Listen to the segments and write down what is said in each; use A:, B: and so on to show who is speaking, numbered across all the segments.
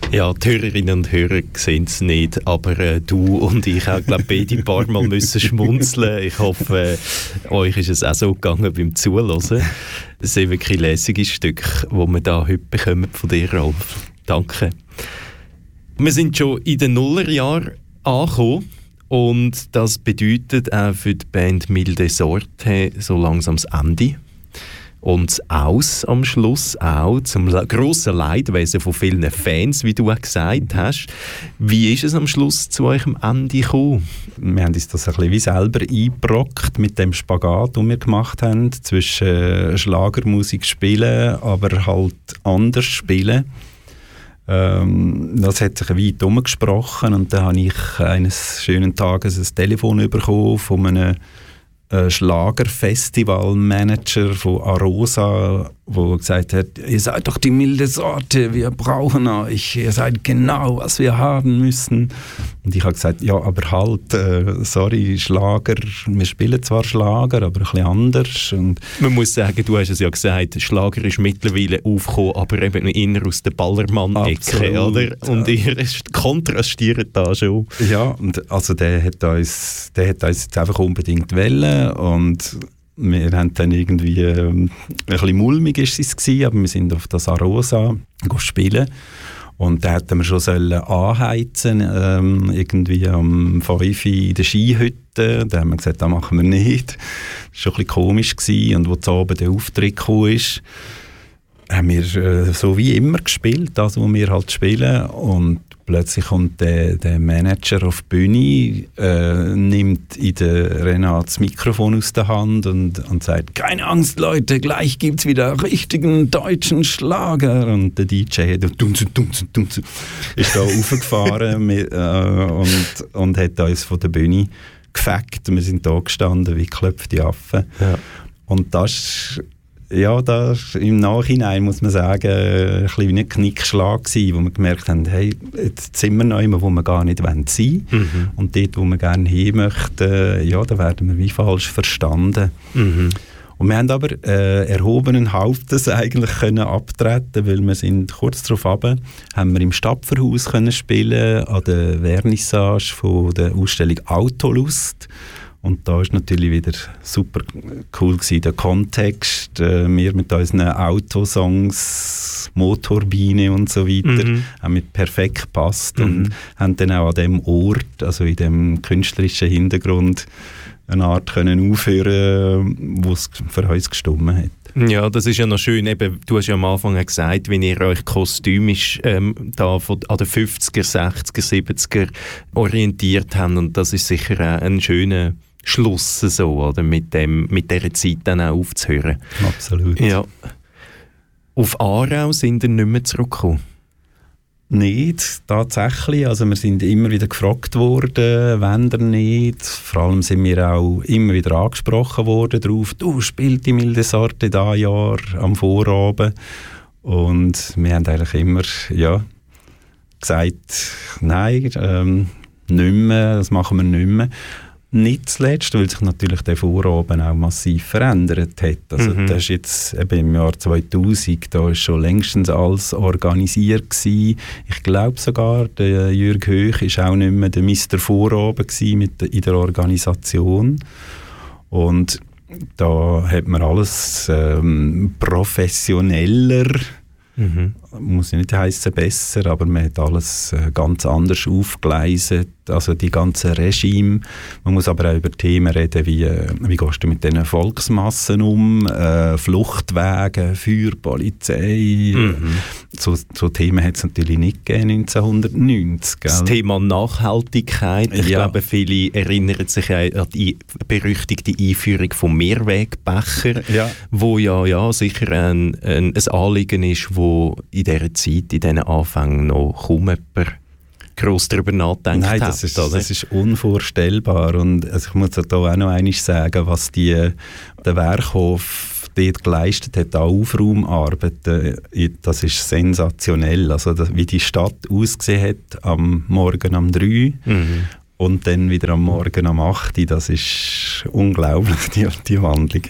A: Ja, die Hörerinnen und Hörer sehen es nicht, aber du und ich auch, glaube beide ein paar Mal müssen schmunzeln. Ich hoffe, euch ist es auch so gegangen beim Zuhören. Es sind wirklich lässige Stücke, die wir da heute bekommen von dir, Rolf. Danke. Wir sind schon in den Nullerjahren angekommen und das bedeutet auch für die Band Milde Sorte so langsam das Ende. Und das Aus am Schluss auch, zum grossen Leidwesen von vielen Fans, wie du auch gesagt hast. Wie ist es am Schluss zu eurem Ende gekommen?
B: Wir haben uns das ein bisschen wie selber eingebrockt mit dem Spagat, den wir gemacht haben, zwischen Schlagermusik spielen, aber halt anders spielen. Das hat sich weit herumgesprochen und dann habe ich eines schönen Tages ein Telefon bekommen von einem Schlagerfestivalmanager von Arosa, der gesagt hat, ihr seid doch die milde Sorte, wir brauchen euch, ihr seid genau, was wir haben müssen. Und ich habe gesagt, ja, aber halt, sorry, Schlager, wir spielen zwar Schlager, aber ein bisschen anders. Und
A: man muss sagen, du hast es ja gesagt, Schlager ist mittlerweile aufgekommen, aber eben eher aus der Ballermann-Ecke, oder? Und ihr kontrastiert da schon.
B: Ja, und also der hat uns jetzt einfach unbedingt wollen und wir haben dann irgendwie ein bisschen mulmig ist es gewesen, aber wir sind auf das Arosa spielen und da hätten wir schon anheizen irgendwie am 5 Uhr in der Skihütte. Da haben wir gesagt, das machen wir nicht. Das war schon ein bisschen komisch gewesen. Und als abends der Auftritt kam, haben wir so wie immer gespielt, das, was wir halt spielen. Und plötzlich kommt der Manager auf die Bühne, nimmt in der Renate das Mikrofon aus der Hand und sagt, keine Angst Leute, gleich gibt es wieder richtigen deutschen Schlager. Und der DJ hat ist da raufgefahren und hat uns von der Bühne gefackt. Wir sind da gestanden wie geklopfte Affen. Ja. Und das im Nachhinein muss man sagen, ein bisschen wie ein Knickschlag gewesen, wo wir gemerkt haben, hey, jetzt sind wir noch immer, wo wir gar nicht sein wollen. Mhm. Und dort, wo wir gerne hin möchten, da werden wir wie falsch verstanden. Mhm. Und wir haben aber erhobenen Hauptes eigentlich können abtreten, weil wir sind kurz darauf runter, haben wir im Stapferhaus können spielen, an der Vernissage von der Ausstellung Autolust. Und da war natürlich wieder super cool gewesen, der Kontext. Wir mit unseren Autosongs, Motorbiene und so weiter, haben mit perfekt gepasst und haben dann auch an dem Ort, also in dem künstlerischen Hintergrund, eine Art können aufhören, wo es für uns gestimmt hat.
A: Ja, das ist ja noch schön. Eben, du hast ja am Anfang gesagt, wenn ihr euch kostümisch da an den 50er, 60er, 70er orientiert habt. Und das ist sicher auch ein schöner Schluss, so, oder? Mit dieser Zeit dann auch aufzuhören.
B: Absolut.
A: Ja. Auf Aarau sind ihr nicht mehr zurückgekommen?
B: Nicht, tatsächlich. Also wir sind immer wieder gefragt worden, wenn ihr nicht. Vor allem sind wir auch immer wieder angesprochen worden darauf, du spielst die milde Sorte da Jahr am Vorabend. Und wir haben eigentlich immer gesagt, nein, nicht mehr, das machen wir nicht mehr. Nicht zuletzt, weil sich natürlich der Vorabend auch massiv verändert hat. Also das ist jetzt eben im Jahr 2000, da ist schon längstens alles organisiert gewesen. Ich glaube sogar, der Jürg Höch ist auch nicht mehr der Mr. Vorabend gewesen in der Organisation. Und da hat man alles professioneller, muss nicht heissen besser, aber man hat alles ganz anders aufgeleistet, also die ganze Regime. Man muss aber auch über Themen reden, wie gehst du mit diesen Volksmassen um, Fluchtwege, Feuerpolizei. So Themen hat es natürlich nicht gegeben 1990. Gell?
A: Das Thema Nachhaltigkeit, ich glaube, viele erinnern sich an die berüchtigte Einführung vom Mehrwegbecher, wo ja sicher ein Anliegen ist, wo in dieser Zeit, in diesen Anfängen noch kaum jemand gross darüber nachdenkt.
B: Nein, das ist unvorstellbar. Und also ich muss da auch noch einmal sagen, was der Werkhof dort geleistet hat, an Aufraumarbeiten, das ist sensationell. Also wie die Stadt ausgesehen hat am Morgen um 3 und dann wieder am Morgen um 8, das ist unglaublich, die Wandlung.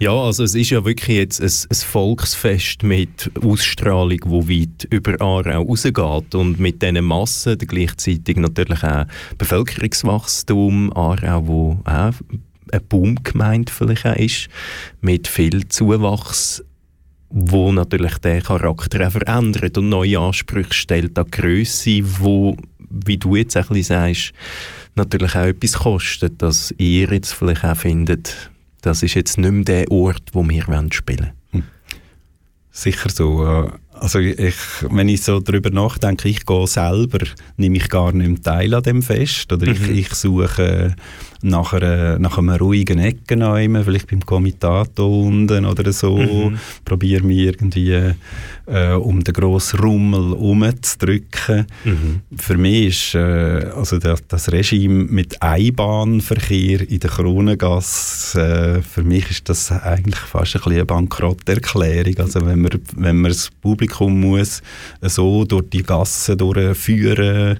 A: Ja, also es ist ja wirklich jetzt ein Volksfest mit Ausstrahlung, die weit über Aarau rausgeht und mit diesen Massen gleichzeitig natürlich auch Bevölkerungswachstum, Aarau, wo auch eine Boomgemeinde vielleicht auch ist, mit viel Zuwachs, wo natürlich den Charakter auch verändert und neue Ansprüche stellt an Grösse, wo, wie du jetzt ein bisschen sagst, natürlich auch etwas kostet, dass ihr jetzt vielleicht auch findet, das ist jetzt nicht mehr der Ort, wo wir spielen wollen.
B: Sicher so. Also wenn ich so darüber nachdenke, ich gehe selber, nehme ich gar nicht mehr teil an dem Fest. Oder ich suche nach einem ruhigen Ecken, vielleicht beim Komitato unten oder so. Probiere mich irgendwie um den grossen Rummel herumzudrücken. Für mich ist also das Regime mit Einbahnverkehr in der Kronengasse, für mich ist das eigentlich fast ein bisschen eine Bankrotterklärung. Also wenn man das Publikum muss so durch die Gassen durchführen,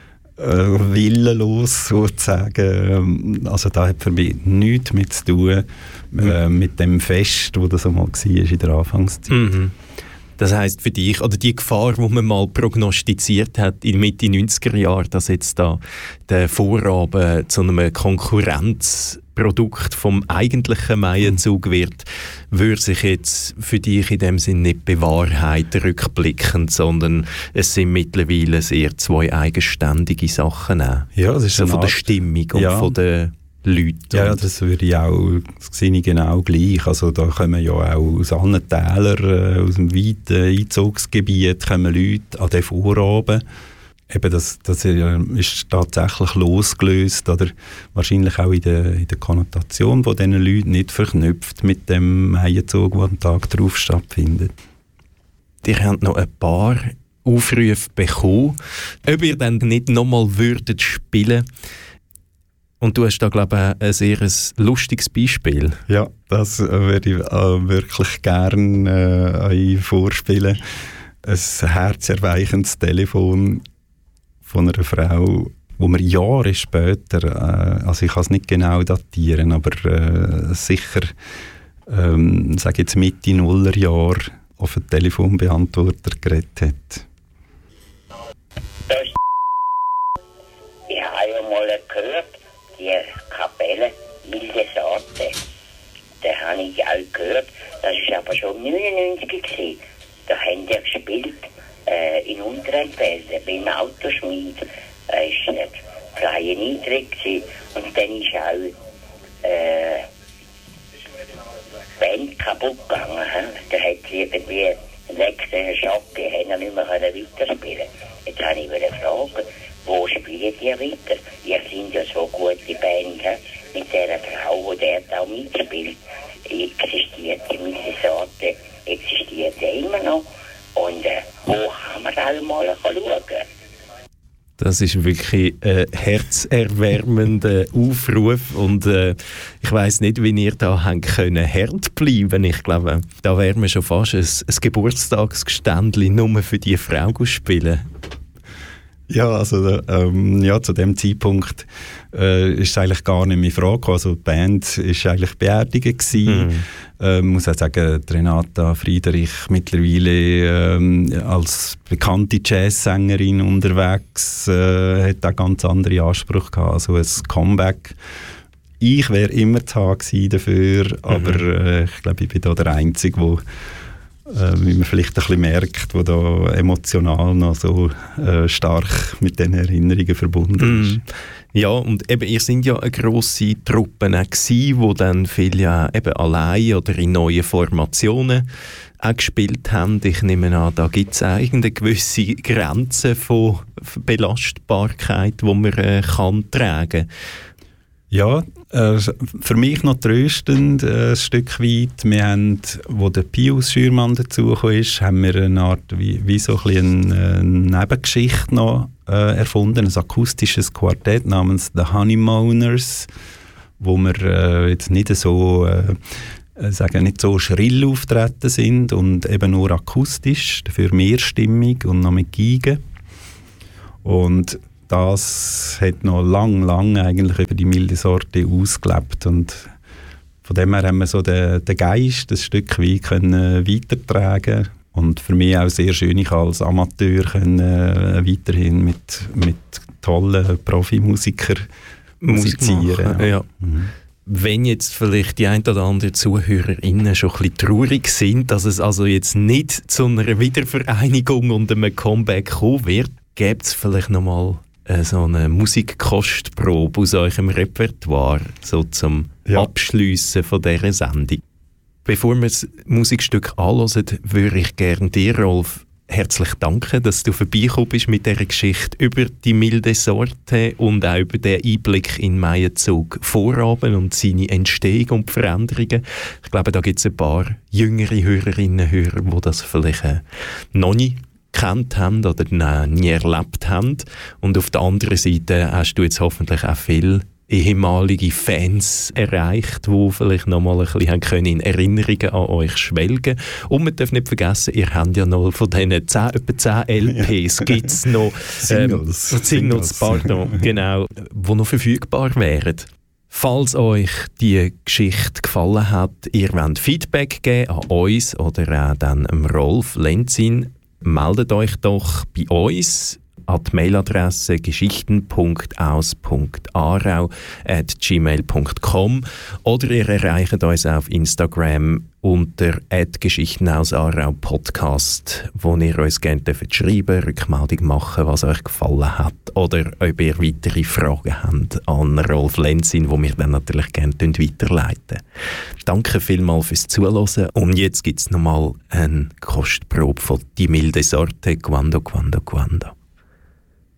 B: willenlos sozusagen. Also da hat für mich nichts mit zu tun mit dem Fest, wo das einmal war in der Anfangszeit.
A: Das heisst für dich, oder die Gefahr, die man mal prognostiziert hat in Mitte 90er Jahre, dass jetzt da der Vorabend zu einem Konkurrenzprodukt vom eigentlichen Maienzug wird, würde sich jetzt für dich in dem Sinn nicht bewahrheiten rückblickend, sondern es sind mittlerweile sehr zwei eigenständige Sachen auch.
B: Ja, das ist
A: so von der Stimmung und von der Leute.
B: Ja, das würde ich auch, das sehe ich genau gleich. Also da kommen ja auch aus allen Tälern, aus dem weiten Einzugsgebiet kommen Leute an den Vorabend. Eben das ist tatsächlich losgelöst oder wahrscheinlich auch in der Konnotation von diesen Leuten nicht verknüpft mit dem Maienzug, der am Tag darauf stattfindet.
A: Ihr habt noch ein paar Aufrufe bekommen, ob ihr dann nicht nochmal würdet spielen. Und du hast da, glaube ich, ein sehr lustiges Beispiel.
B: Ja, das würde ich wirklich gerne euch vorspielen. Ein herzerweichendes Telefon von einer Frau, wo wir Jahre später, also ich kann es nicht genau datieren, aber sicher, sage jetzt Mitte Nullerjahr, auf einen Telefonbeantworter geredet hat.
C: Ich habe ja mal gehört, die Kapelle Milde Sorte, da habe ich auch gehört, das war aber schon 99 gewesen. Da haben die gespielt in Unterentfelde beim Autoschmied. Da war der freie Eintritt und dann ist auch die Band kaputt gegangen. Da hat sie irgendwie einen nächsten Schock, die haben nicht mehr weiterspielen. Jetzt habe ich fragen, wo spielen die weiter? Ihr seid ja so gute Band, mit dieser Frau, die dort auch mitspielt. Existiert die Sorte, existiert die immer noch. Und wo kann man auch mal schauen?
A: Das ist wirklich ein herzerwärmender Aufruf und ich weiss nicht, wie ihr da können hart bleiben. Ich glaube, da wären wir schon fast ein Geburtstagsgeständchen nur für die Frau spielen.
B: Ja, also zu dem Zeitpunkt ist es eigentlich gar nicht mehr Frage. Also die Band war eigentlich beerdigt gewesen. Ich muss auch sagen, Renata Friederich mittlerweile als bekannte Jazzsängerin unterwegs, hat auch ganz andere Ansprüche gehabt. Also ein Comeback. Ich wäre immer zu haben dafür, aber ich glaube, ich bin da der Einzige, wo wie man vielleicht ein bisschen merkt, wo da emotional noch so stark mit den Erinnerungen verbunden ist.
A: Ja, und eben, ihr sind ja eine grosse Truppe gewesen, wo dann viele ja eben allein oder in neuen Formationen auch gespielt haben. Ich nehme an, da gibt es eine gewisse Grenze von Belastbarkeit, die man kann tragen.
B: Ja, für mich noch tröstend ein Stück weit. Wir haben, wo der Pius Schürmann dazugekommen ist, haben wir eine Art wie so ein eine Nebengeschichte noch erfunden, ein akustisches Quartett namens The Honeymooners, wo wir jetzt nicht so nicht so schrill auftreten sind und eben nur akustisch, dafür mehrstimmig und noch mit Geigen. Und das hat noch lang eigentlich über die milde Sorte ausgelebt und von dem her haben wir so den Geist, das Stück weit können weitertragen und für mich auch sehr schön, ich als Amateur können weiterhin mit tollen Profimusikern musizieren.
A: Ja. Wenn jetzt vielleicht die ein oder anderen ZuhörerInnen schon ein bisschen traurig sind, dass es also jetzt nicht zu einer Wiedervereinigung und einem Comeback kommen wird, gäbe es vielleicht nochmal so eine Musikkostprobe aus eurem Repertoire, so zum Abschliessen von dieser Sendung. Bevor wir das Musikstück anhören, würde ich gerne dir, Rolf, herzlich danken, dass du vorbeigekommen bist mit dieser Geschichte über die milde Sorte und auch über den Einblick in Maienzug Vorabend und seine Entstehung und Veränderungen. Ich glaube, da gibt es ein paar jüngere Hörerinnen und Hörer, die das vielleicht noch nicht kennt haben oder nie erlebt haben. Und auf der anderen Seite hast du jetzt hoffentlich auch viel ehemalige Fans erreicht, die vielleicht noch mal ein bisschen können in Erinnerungen an euch schwelgen. Und man darf nicht vergessen, ihr habt ja noch von diesen etwa 10 LPs gibt es noch Singles, genau, die noch verfügbar wären. Falls euch die Geschichte gefallen hat, ihr wollt Feedback geben an uns oder auch dann Rolf Lenzin, meldet euch doch bei uns an die Mailadresse geschichten.aus.arau@gmail.com oder ihr erreicht uns auf Instagram unter @geschichtenausaarau-podcast, wo ihr uns gerne schreiben, Rückmeldung machen, was euch gefallen hat oder ob ihr weitere Fragen habt an Rolf Lenzin, die wir dann natürlich gerne weiterleiten. Danke vielmals fürs Zuhören und jetzt gibt es nochmal eine Kostprobe von «Die milde Sorte, Quando, Quando, Quando».